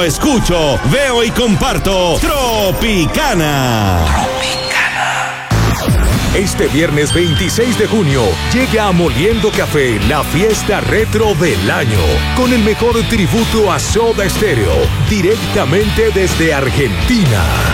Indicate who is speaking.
Speaker 1: escucho, veo y comparto Tropicana.
Speaker 2: Este viernes 26 de junio llega a Moliendo Café la fiesta retro del año, con el mejor tributo a Soda Stereo, directamente desde Argentina.